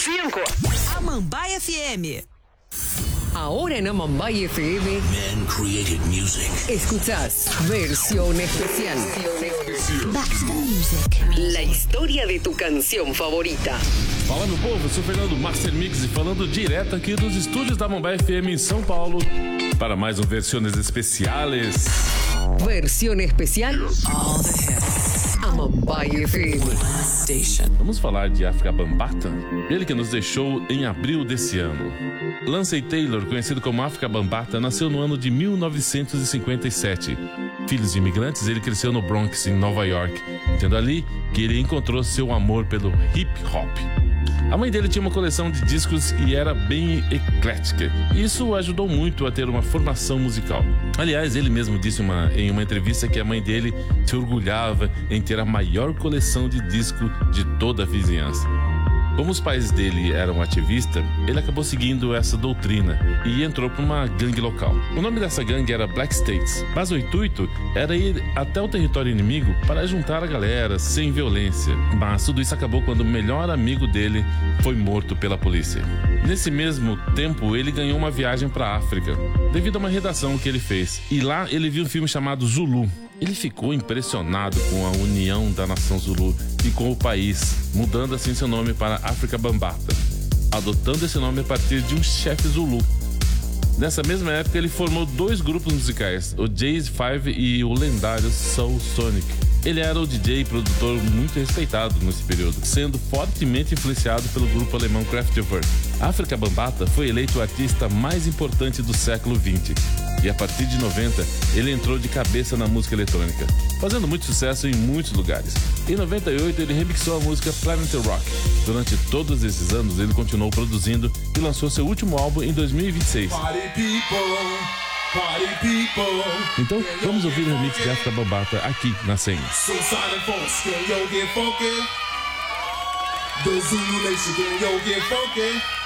5. Amambai FM. Ahora en Amambai FM Men created music. escuchás versión especial. Back to the music. La historia de tu canción favorita. Fala, meu povo, eu sou Fernando Master Mix e falando direto aqui dos estúdios da Amambai FM em São Paulo para mais um Versiones Especiales. Versión especial All the hits. Amambai FM. Station. Vamos falar de Afrika Bambaataa, ele que nos deixou em abril desse ano. Lancey Taylor, conhecido como Afrika Bambaataa, nasceu no ano de 1957. Filho de imigrantes, ele cresceu no Bronx, em Nova York, sendo ali que ele encontrou seu amor pelo hip hop. A mãe dele tinha uma coleção de discos e era bem eclética. Isso ajudou muito a ter uma formação musical. Aliás, ele mesmo disse em uma entrevista que a mãe dele se orgulhava em ter a maior coleção de disco de toda a vizinhança. Como os pais dele eram ativistas, ele acabou seguindo essa doutrina e entrou para uma gangue local. O nome dessa gangue era Black States, mas o intuito era ir até o território inimigo para juntar a galera sem violência. Mas tudo isso acabou quando o melhor amigo dele foi morto pela polícia. Nesse mesmo tempo, ele ganhou uma viagem para a África, devido a uma redação que ele fez. E lá ele viu um filme chamado Zulu. Ele ficou impressionado com a união da nação Zulu e com o país, mudando assim seu nome para Afrika Bambaataa, adotando esse nome a partir de um chefe Zulu. Nessa mesma época ele formou dois grupos musicais, o Jazz5 e o lendário Soul Sonic. Ele era o DJ e produtor muito respeitado nesse período, sendo fortemente influenciado pelo grupo alemão Kraftwerk. Afrika Bambaataa foi eleito o artista mais importante do século XX. E a partir de 90, ele entrou de cabeça na música eletrônica, fazendo muito sucesso em muitos lugares. Em 98, ele remixou a música Planet Rock. Durante todos esses anos, ele continuou produzindo e lançou seu último álbum em 2026. Então, vamos ouvir o remix de Afrika Bambaataa aqui na SEM. The Zulu Nation, yo, get funky.